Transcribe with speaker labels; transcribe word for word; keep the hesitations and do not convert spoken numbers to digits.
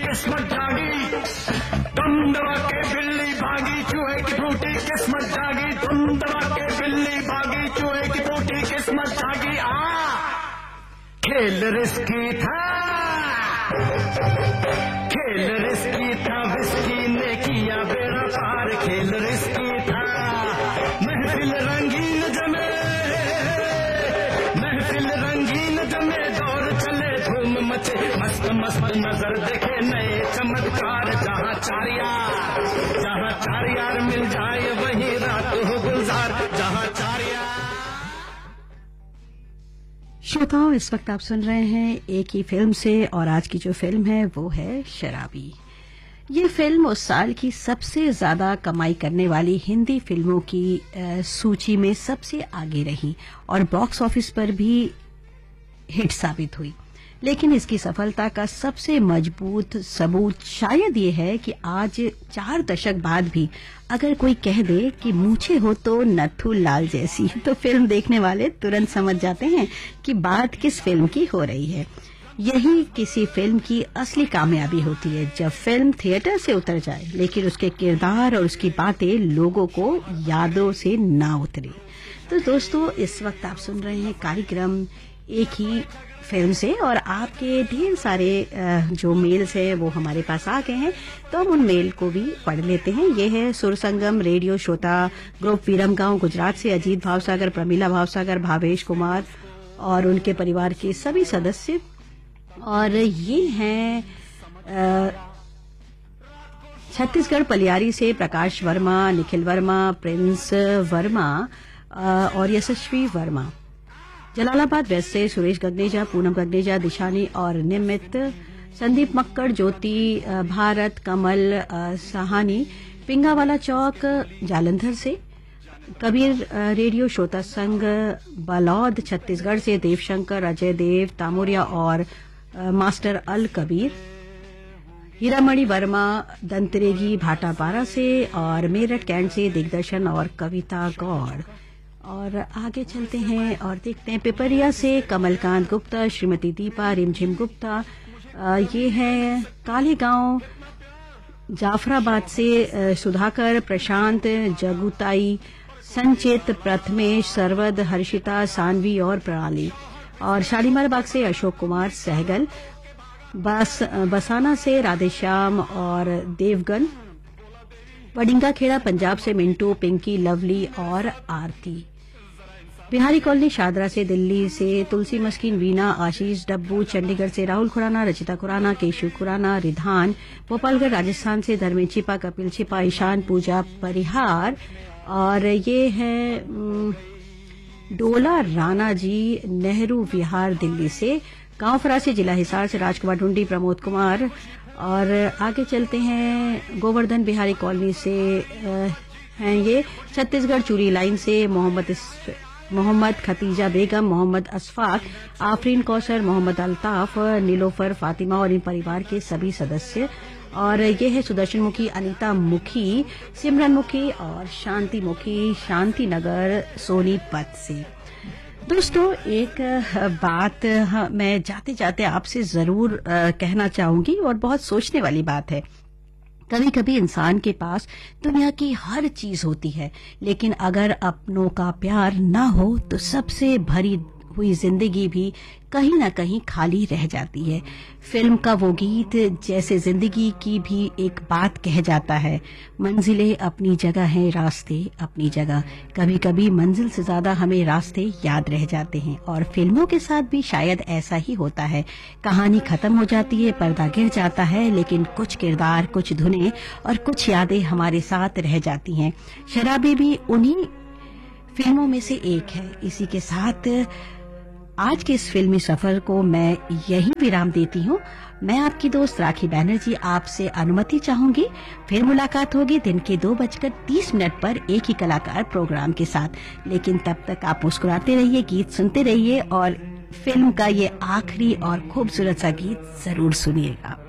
Speaker 1: किस्मत जागी, तुम दबा के बिल्ली भागी, चूहे की फूटी किस्मत जागी, तुम दबा के बिल्ली भागी, चूहे की फूटी किस्मत जागी। आ खेल रिस्की था, खेल रिस्की था, विस्की ने किया बेड़ा पार, खेल रिस्की था। महफिल रंगीन जमे, महफिल रंगीन जमे, दौर चले धूम मचे, मस्त मस्त नजर देखे नए चमत्कार। जहाँ चार यार, जहाँ चार यार मिल जाए वहीं रात हो गुलजार, जहाँ चार यार।
Speaker 2: श्रोताओं, इस वक्त आप सुन रहे हैं एक ही फिल्म से, और आज की जो फिल्म है वो है शराबी। ये फिल्म उस साल की सबसे ज्यादा कमाई करने वाली हिंदी फिल्मों की आ, सूची में सबसे आगे रही और बॉक्स ऑफिस पर भी हिट साबित हुई। लेकिन इसकी सफलता का सबसे मजबूत सबूत शायद ये है कि आज चार दशक बाद भी अगर कोई कह दे कि मूछे हो तो नथु लाल जैसी, तो फिल्म देखने वाले तुरंत समझ जाते हैं कि बात किस फिल्म की हो रही है। यही किसी फिल्म की असली कामयाबी होती है, जब फिल्म थिएटर से उतर जाए लेकिन उसके किरदार और उसकी बातें लोगों को यादों से ना उतरे। तो दोस्तों, इस वक्त आप सुन रहे हैं कार्यक्रम एक ही फिल्म से, और आपके ढेर सारे जो मेल्स हैं वो हमारे पास आ गए हैं, तो हम उन मेल को भी पढ़ लेते हैं। ये है सुरसंगम रेडियो श्रोता ग्रुप विरमगांव गुजरात से अजीत भावसागर, प्रमीला भावसागर, भावेश कुमार और उनके परिवार के सभी सदस्य। और ये हैं छत्तीसगढ़ पलियारी से प्रकाश वर्मा, निखिल वर्मा, प्रिंस वर्मा और यशस्वी वर्मा। जलालाबाद वेस्ट से सुरेश गगनेजा, पूनम गगनेजा, दिशानी और निमित, संदीप मक्कड़, ज्योति भारत, कमल सहानी, पिंगावाला चौक जालंधर से, कबीर रेडियो श्रोता संघ बालौद छत्तीसगढ़ से, देवशंकर, अजय देव, तामुरिया और मास्टर अल कबीर, हीरामणि वर्मा दंतरेगी भाटापारा से, और मेरठ कैंट से दिग्दर्शन और कविता गौड़। और आगे चलते हैं और देखते हैं पिपरिया से कमलकांत गुप्ता, श्रीमती दीपा रिमझिम गुप्ता। ये है कालीगांव जाफराबाद से सुधाकर, प्रशांत, जगुताई, संचित, प्रथमेश, सरवद, हर्षिता, सानवी और प्रणाली। और शालीमार बाग से अशोक कुमार सहगल, बस बसाना से राधेश्याम और देवगन, वडिंगा खेड़ा पंजाब से मिंटू, पिंकी, लवली और आरती, बिहारी कॉलोनी शादरा से, दिल्ली से तुलसी मस्किन, वीना, आशीष डब्बू, चंडीगढ़ से राहुल खुराना, रचिता खुराना, केशु खुराना, रिधान, गोपालगढ़ राजस्थान से धर्मेंद्र छिपा, कपिल छिपा, ईशान, पूजा परिहार। और ये है डोला राणा जी, नेहरू विहार दिल्ली से, गांव फरासी जिला हिसार से राजकुमार ढूंढी, प्रमोद कुमार। और आगे चलते हैं गोवर्धन बिहारी कॉलोनी से हैं ये, छत्तीसगढ़ चूरी लाइन से मोहम्मद मोहम्मद खतीजा बेगम, मोहम्मद अशफाक, आफरीन कौसर, मोहम्मद अल्ताफ, नीलोफर, फातिमा और इन परिवार के सभी सदस्य। और ये है सुदर्शन मुखी, अनीता मुखी, सिमरन मुखी और शांति मुखी, शांति नगर सोनीपत से। दोस्तों, एक बात मैं जाते जाते आपसे जरूर कहना चाहूंगी और बहुत सोचने वाली बात है। कभी कभी इंसान के पास दुनिया की हर चीज होती है, लेकिन अगर अपनों का प्यार ना हो तो सबसे भरी हुई जिंदगी भी कहीं ना कहीं खाली रह जाती है। फिल्म का वो गीत जैसे जिंदगी की भी एक बात कह जाता है, मंजिलें अपनी जगह हैं, रास्ते अपनी जगह। कभी कभी मंजिल से ज्यादा हमें रास्ते याद रह जाते हैं, और फिल्मों के साथ भी शायद ऐसा ही होता है। कहानी खत्म हो जाती है, पर्दा गिर जाता है, लेकिन कुछ किरदार, कुछ धुनें और कुछ यादें हमारे साथ रह जाती हैं। शराबी भी उन्हीं फिल्मों में से एक है। इसी के साथ आज के इस फिल्मी सफर को मैं यहीं विराम देती हूँ। मैं आपकी दोस्त राखी बैनर्जी आपसे अनुमति चाहूंगी। फिर मुलाकात होगी दिन के दो बजकर तीस मिनट पर एक ही कलाकार प्रोग्राम के साथ। लेकिन तब तक आप मुस्कुराते रहिए, गीत सुनते रहिए और फिल्म का ये आखिरी और खूबसूरत सा गीत जरूर सुनिएगा।